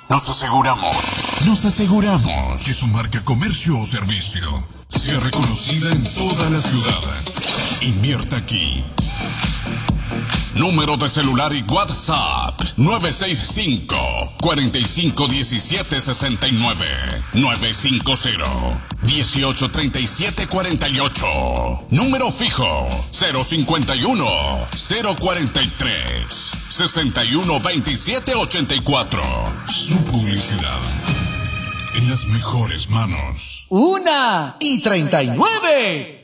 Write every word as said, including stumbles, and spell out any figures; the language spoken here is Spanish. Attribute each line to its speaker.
Speaker 1: Nos aseguramos. Nos aseguramos que su marca, comercio o servicio sea reconocida en toda la ciudad. Invierta aquí. Número de celular y WhatsApp nueve seis cinco, cuatro cinco uno siete seis nueve, nueve cinco cero, uno ocho tres siete cuatro ocho. Número fijo cero cinco uno, cero cuatro tres, seis uno dos siete ocho cuatro. Su publicidad en las mejores manos.
Speaker 2: Una y treinta y nueve.